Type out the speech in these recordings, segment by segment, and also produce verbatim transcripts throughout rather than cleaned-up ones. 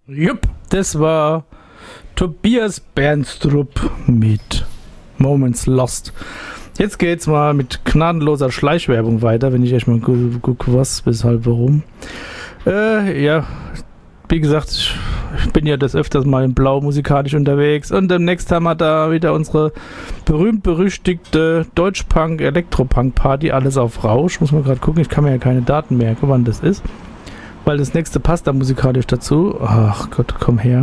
Jupp, das war Tobias Bernstrup mit Moments Lost. Jetzt geht's mal mit gnadenloser Schleichwerbung weiter, wenn ich echt mal gucke, was, weshalb, warum. Äh, ja, wie gesagt, ich bin ja des Öfters mal in Blau musikalisch unterwegs und demnächst haben wir da wieder unsere berühmt-berüchtigte Deutschpunk-Elektropunk-Party, alles auf Rausch. Muss man gerade gucken, ich kann mir ja keine Daten merken, wann das ist, weil das nächste passt da musikalisch dazu. Ach Gott, komm her.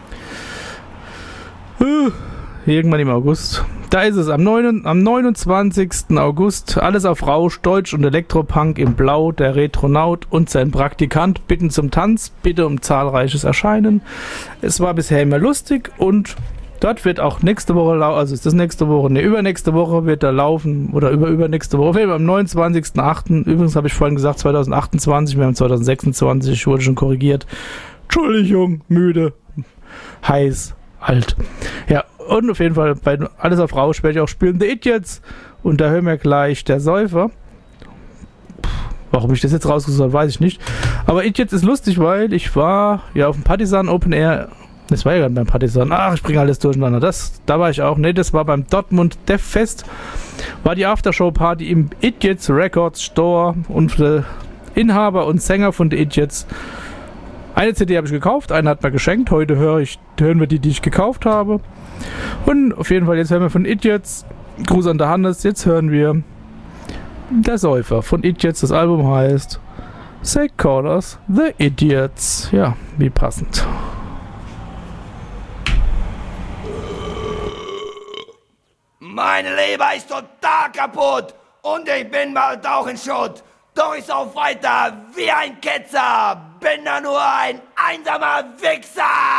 Uh, irgendwann im August. Da ist es, am, neun, am neunundzwanzigsten August, alles auf Rausch, Deutsch und Elektropunk im Blau, der Retronaut und sein Praktikant bitten zum Tanz, bitte um zahlreiches Erscheinen. Es war bisher immer lustig und dort wird auch nächste Woche, lau- also ist das nächste Woche, ne, übernächste Woche wird da laufen, oder über übernächste Woche, am neunundzwanzigsten achten Übrigens habe ich vorhin gesagt zweitausendachtundzwanzig, wir haben zweitausendsechsundzwanzig, ich wurde schon korrigiert. Entschuldigung, müde, heiß, alt. Ja, und auf jeden Fall bei alles auf Rausch werde ich auch spielen The Idiots und da hören wir gleich Der Säufer. Puh, warum ich das jetzt rausgesucht habe, weiß ich nicht. Aber Idiots ist lustig, weil ich war ja auf dem Partisan Open Air. Das war ja gerade beim Partisan. Ach, ich bringe alles durcheinander. Das, da war ich auch. Ne, das war beim Dortmund Dev Fest. War die Aftershow-Party im Idiots Records Store und der Inhaber und Sänger von The Idiots. Eine C D habe ich gekauft, eine hat mir geschenkt. Heute höre ich, hören wir die, die ich gekauft habe. Und auf jeden Fall, jetzt hören wir von Idiots. Gruß an der Hannes. Jetzt hören wir Der Säufer von Idiots. Das Album heißt They Call Us The Idiots. Ja, wie passend. Meine Leber ist total kaputt und ich bin bald auch in Schutt. Doch ich sauf weiter wie ein Ketzer, bin da nur ein einsamer Wichser.